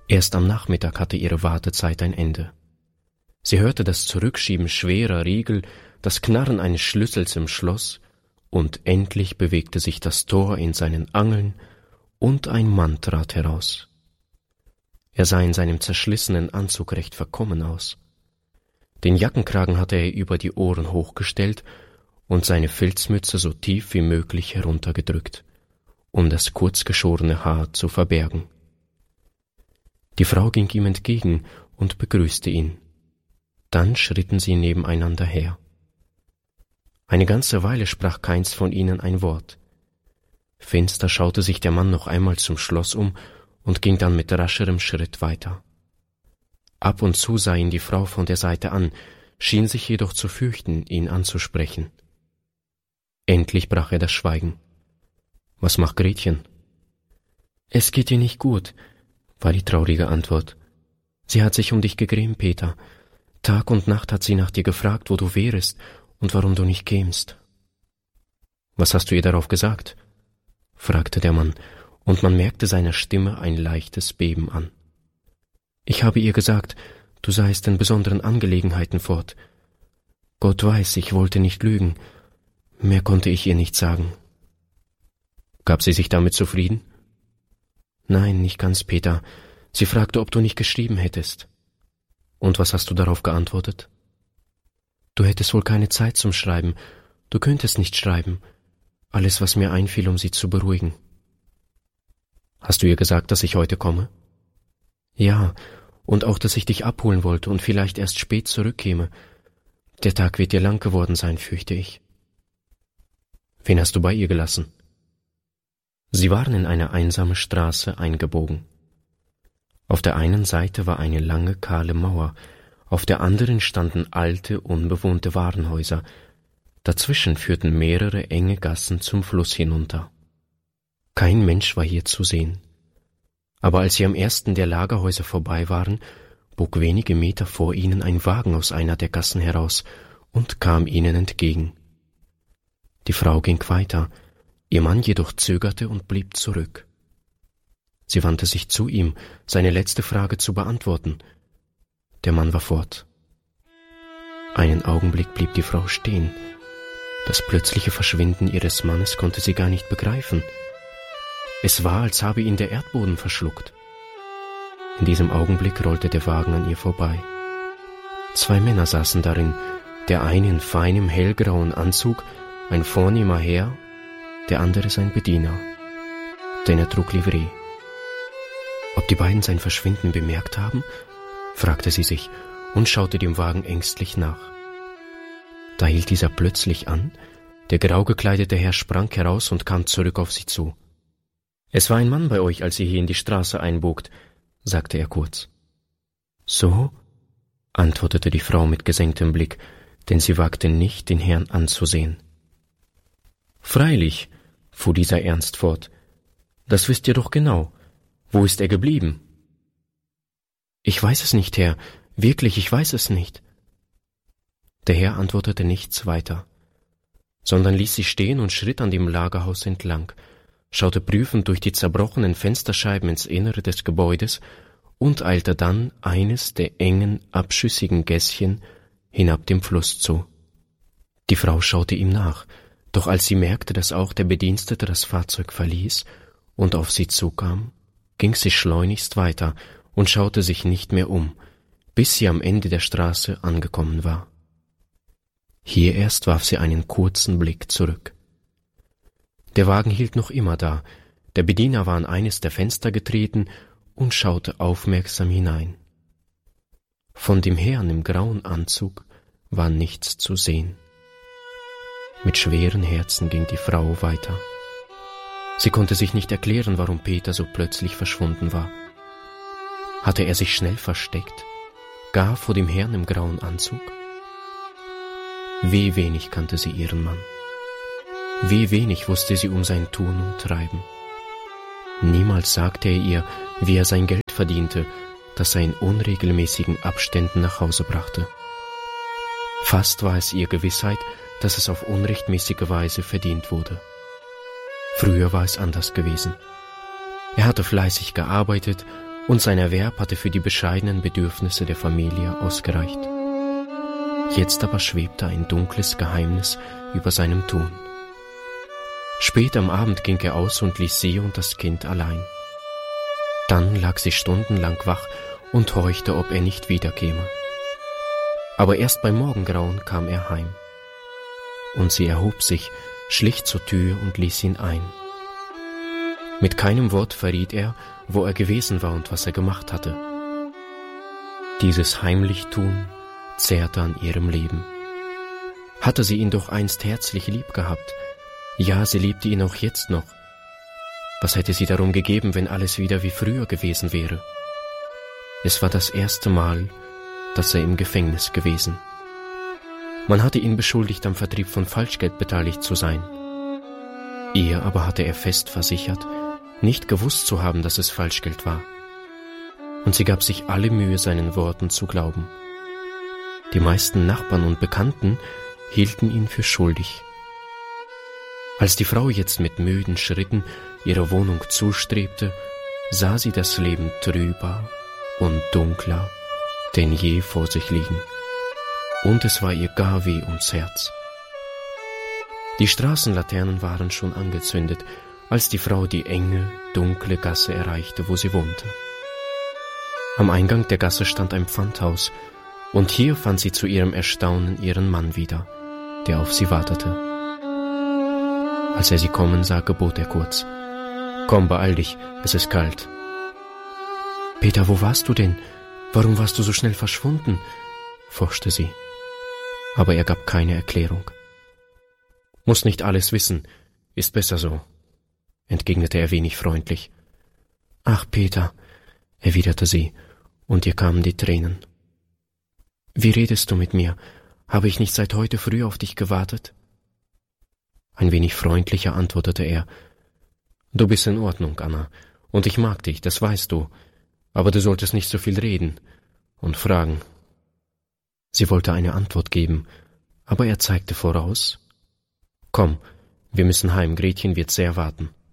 Erst am Nachmittag hatte ihre Wartezeit ein Ende. Sie hörte das Zurückschieben schwerer Riegel, das Knarren eines Schlüssels im Schloss, und endlich bewegte sich das Tor in seinen Angeln, und ein Mann trat heraus. Er sah in seinem zerschlissenen Anzug recht verkommen aus. Den Jackenkragen hatte er über die Ohren hochgestellt und seine Filzmütze so tief wie möglich heruntergedrückt, um das kurzgeschorene Haar zu verbergen. Die Frau ging ihm entgegen und begrüßte ihn. Dann schritten sie nebeneinander her. Eine ganze Weile sprach keins von ihnen ein Wort. Finster schaute sich der Mann noch einmal zum Schloss um und ging dann mit rascherem Schritt weiter. Ab und zu sah ihn die Frau von der Seite an, schien sich jedoch zu fürchten, ihn anzusprechen. Endlich brach er das Schweigen. »Was macht Gretchen?« »Es geht ihr nicht gut«, war die traurige Antwort. »Sie hat sich um dich gegrämt, Peter. Tag und Nacht hat sie nach dir gefragt, wo du wärest und warum du nicht kämst.« »Was hast du ihr darauf gesagt?« fragte der Mann, und man merkte seiner Stimme ein leichtes Beben an. »Ich habe ihr gesagt, du seiest in besonderen Angelegenheiten fort. Gott weiß, ich wollte nicht lügen. Mehr konnte ich ihr nicht sagen.« »Gab sie sich damit zufrieden?« »Nein, nicht ganz, Peter. Sie fragte, ob du nicht geschrieben hättest.« »Und was hast du darauf geantwortet?« »Du hättest wohl keine Zeit zum Schreiben. Du könntest nicht schreiben. Alles, was mir einfiel, um sie zu beruhigen.« »Hast du ihr gesagt, dass ich heute komme?« »Ja, und auch, dass ich dich abholen wollte und vielleicht erst spät zurückkäme. Der Tag wird dir lang geworden sein, fürchte ich.« »Wen hast du bei ihr gelassen?« Sie waren in eine einsame Straße eingebogen. Auf der einen Seite war eine lange, kahle Mauer, auf der anderen standen alte, unbewohnte Warenhäuser. Dazwischen führten mehrere enge Gassen zum Fluss hinunter. Kein Mensch war hier zu sehen. Aber als sie am ersten der Lagerhäuser vorbei waren, bog wenige Meter vor ihnen ein Wagen aus einer der Gassen heraus und kam ihnen entgegen. Die Frau ging weiter, ihr Mann jedoch zögerte und blieb zurück. Sie wandte sich zu ihm, seine letzte Frage zu beantworten. Der Mann war fort. Einen Augenblick blieb die Frau stehen. Das plötzliche Verschwinden ihres Mannes konnte sie gar nicht begreifen. Es war, als habe ihn der Erdboden verschluckt. In diesem Augenblick rollte der Wagen an ihr vorbei. 2 Männer saßen darin, der eine in feinem hellgrauen Anzug, ein vornehmer Herr, der andere sein Bediener, denn er trug Livree. Ob die beiden sein Verschwinden bemerkt haben, fragte sie sich und schaute dem Wagen ängstlich nach. Da hielt dieser plötzlich an, der grau gekleidete Herr sprang heraus und kam zurück auf sie zu. »Es war ein Mann bei euch, als ihr hier in die Straße einbogt«, sagte er kurz. »So?«, antwortete die Frau mit gesenktem Blick, denn sie wagte nicht, den Herrn anzusehen. »Freilich«, fuhr dieser ernst fort, »das wisst ihr doch genau. Wo ist er geblieben?« »Ich weiß es nicht, Herr, wirklich, ich weiß es nicht.« Der Herr antwortete nichts weiter, sondern ließ sie stehen und schritt an dem Lagerhaus entlang, schaute prüfend durch die zerbrochenen Fensterscheiben ins Innere des Gebäudes und eilte dann eines der engen, abschüssigen Gässchen hinab dem Fluss zu. Die Frau schaute ihm nach, doch als sie merkte, dass auch der Bedienstete das Fahrzeug verließ und auf sie zukam, ging sie schleunigst weiter und schaute sich nicht mehr um, bis sie am Ende der Straße angekommen war. Hier erst warf sie einen kurzen Blick zurück. Der Wagen hielt noch immer da, der Bediener war an eines der Fenster getreten und schaute aufmerksam hinein. Von dem Herrn im grauen Anzug war nichts zu sehen. Mit schweren Herzen ging die Frau weiter. Sie konnte sich nicht erklären, warum Peter so plötzlich verschwunden war. Hatte er sich schnell versteckt, gar vor dem Herrn im grauen Anzug? Wie wenig kannte sie ihren Mann. Wie wenig wusste sie um sein Tun und Treiben. Niemals sagte er ihr, wie er sein Geld verdiente, das er in unregelmäßigen Abständen nach Hause brachte. Fast war es ihr Gewissheit, dass es auf unrechtmäßige Weise verdient wurde. Früher war es anders gewesen. Er hatte fleißig gearbeitet und sein Erwerb hatte für die bescheidenen Bedürfnisse der Familie ausgereicht. Jetzt aber schwebte ein dunkles Geheimnis über seinem Tun. Spät am Abend ging er aus und ließ sie und das Kind allein. Dann lag sie stundenlang wach und horchte, ob er nicht wiederkäme. Aber erst beim Morgengrauen kam er heim. Und sie erhob sich, schlich zur Tür und ließ ihn ein. Mit keinem Wort verriet er, wo er gewesen war und was er gemacht hatte. Dieses Heimlichtun zehrte an ihrem Leben. Hatte sie ihn doch einst herzlich lieb gehabt, ja, sie liebte ihn auch jetzt noch. Was hätte sie darum gegeben, wenn alles wieder wie früher gewesen wäre? Es war das erste Mal, dass er im Gefängnis gewesen. Man hatte ihn beschuldigt, am Vertrieb von Falschgeld beteiligt zu sein. Ihr aber hatte er fest versichert, nicht gewusst zu haben, dass es Falschgeld war. Und sie gab sich alle Mühe, seinen Worten zu glauben. Die meisten Nachbarn und Bekannten hielten ihn für schuldig. Als die Frau jetzt mit müden Schritten ihrer Wohnung zustrebte, sah sie das Leben trüber und dunkler denn je vor sich liegen. Und es war ihr gar weh ums Herz. Die Straßenlaternen waren schon angezündet, als die Frau die enge, dunkle Gasse erreichte, wo sie wohnte. Am Eingang der Gasse stand ein Pfandhaus, und hier fand sie zu ihrem Erstaunen ihren Mann wieder, der auf sie wartete. Als er sie kommen sah, gebot er kurz: »Komm, beeil dich, es ist kalt.« »Peter, wo warst du denn? Warum warst du so schnell verschwunden?« forschte sie. Aber er gab keine Erklärung. »Muss nicht alles wissen, ist besser so«, entgegnete er wenig freundlich. »Ach, Peter«, erwiderte sie, und ihr kamen die Tränen. »Wie redest du mit mir? Habe ich nicht seit heute früh auf dich gewartet?« Ein wenig freundlicher antwortete er: »Du bist in Ordnung, Anna, und ich mag dich, das weißt du, aber du solltest nicht so viel reden und fragen.« Sie wollte eine Antwort geben, aber er zeigte voraus: »Komm, wir müssen heim, Gretchen wird sehr warten.«